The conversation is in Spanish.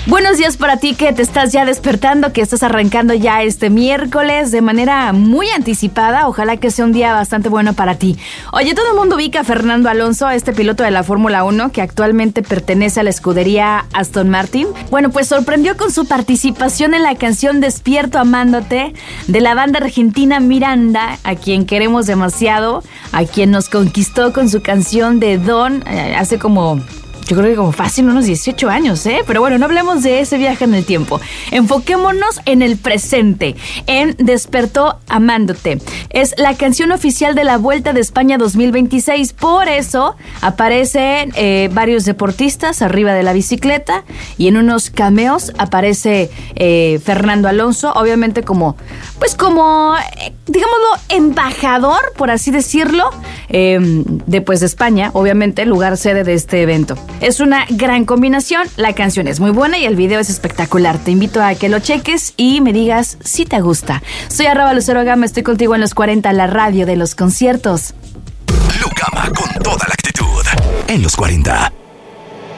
Buenos días para ti que te estás ya despertando, que estás arrancando ya este miércoles de manera muy anticipada. Ojalá que sea un día bastante bueno para ti. Oye, todo el mundo ubica a Fernando Alonso, este piloto de la Fórmula 1 que actualmente pertenece a la escudería Aston Martin. Bueno, pues sorprendió con su participación en la canción Despierto Amándote de la banda argentina Miranda, a quien queremos demasiado, a quien nos conquistó con su canción de Don hace como... Yo creo que como fácil unos 18 años, ¿eh? Pero bueno, no hablemos de ese viaje en el tiempo. Enfoquémonos en el presente, en Despertó Amándote. Es la canción oficial de la Vuelta de España 2026. Por eso aparecen varios deportistas arriba de la bicicleta y en unos cameos aparece Fernando Alonso, obviamente digámoslo, embajador, por así decirlo, de España, obviamente, lugar sede de este evento. Es una gran combinación, la canción es muy buena y el video es espectacular. Te invito a que lo cheques y me digas si te gusta. Soy @LuceroGama, estoy contigo en los 40, la radio de los conciertos. Lucama con toda la actitud en los 40.